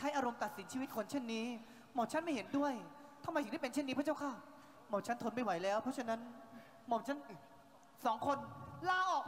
ช้อารมณ์ตัดสินชีวิตคนเช่นนี้หม่อมฉันไม่เห็นด้วยทำไมถึงได้เป็นเช่นนี้พระเจ้าค่ะหม่อมฉันทนไม่ไหวแล้วเพราะฉะนั้นหม่อมฉัน2 คนลาออก